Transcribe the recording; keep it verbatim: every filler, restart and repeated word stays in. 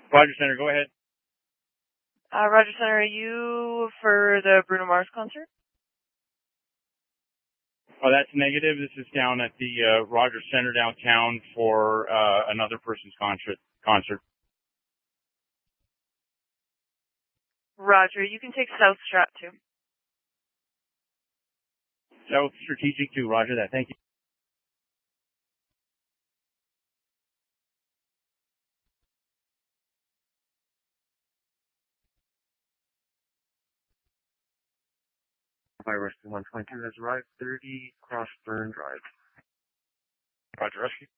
Roger Center, go ahead. Uh, Roger Center, are you for the Bruno Mars concert? Oh, that's negative. This is down at the uh, Rogers Center downtown for uh, another person's concert. Concert. Roger, you can take South Strat too. South Strategic too. Roger that. Thank you. By Rescue one twenty-two has arrived, thirty Cross Burn Drive. Roger, Rescue.